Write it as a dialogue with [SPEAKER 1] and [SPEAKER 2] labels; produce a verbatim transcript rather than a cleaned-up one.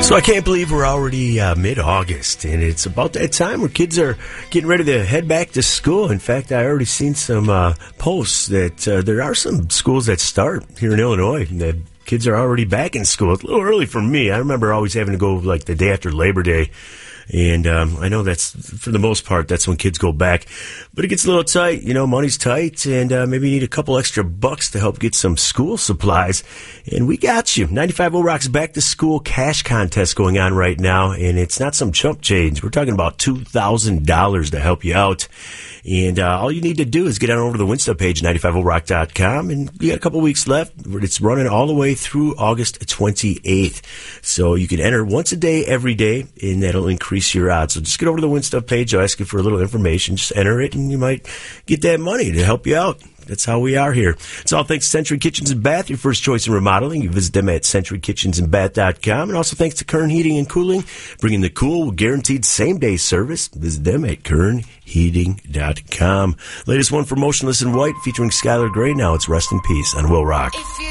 [SPEAKER 1] So I can't believe we're already uh, mid-August, and it's about that time where kids are getting ready to head back to school. In fact, I already seen some uh, posts that uh, there are some schools that start here in Illinois that kids are already back in school. It's a little early for me. I remember always having to go like the day after Labor Day. And um, I know that's, for the most part, that's when kids go back. But it gets a little tight. You know, money's tight, and uh, maybe you need a couple extra bucks to help get some school supplies. And we got you. ninety-five O Rock's Back to School Cash Contest going on right now, and it's not some chump change. We're talking about two thousand dollars to help you out. And uh, all you need to do is get on over to the Winsta page, ninety-five O rock dot com, and you got a couple weeks left. It's running all the way through August twenty-eighth. So you can enter once a day, every day, and that'll increase your odds. So just get over to the Winsta page. I'll ask you for a little information. Just enter it, and you might get that money to help you out. That's how we are here. It's all thanks to Century Kitchens and Bath, your first choice in remodeling. You visit them at century kitchens and bath dot com. And also thanks to Kern Heating and Cooling, bringing the cool, guaranteed same-day service. Visit them at kern heating dot com. Latest one for Motionless in White, featuring Skylar Grey. Now it's Rest in Peace on Will Rock.